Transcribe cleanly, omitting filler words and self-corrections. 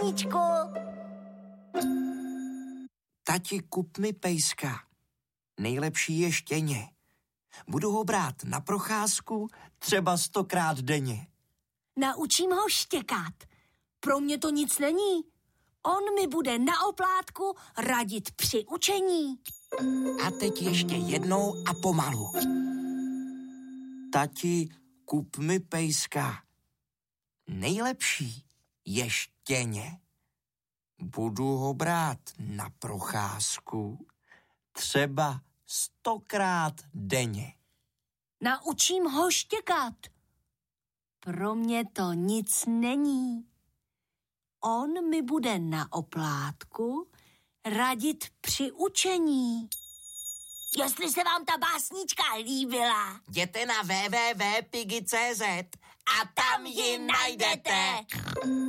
básničku. Tati, kup mi pejska. Nejlepší je štěně. Budu ho brát na procházku třeba 100krát denně. Naučím ho štěkat. Pro mě to nic není. On mi bude na oplátku radit při učení. A teď ještě jednou a pomalu. Tati, kup mi pejska. Nejlepší je štěně. Budu ho brát na procházku třeba 100krát denně. Naučím ho štěkat. Pro mě to nic není. On mi bude na oplátku radit při učení. Jestli se vám ta básnička líbila, Jděte na www.piggy.cz a tam ji najdete.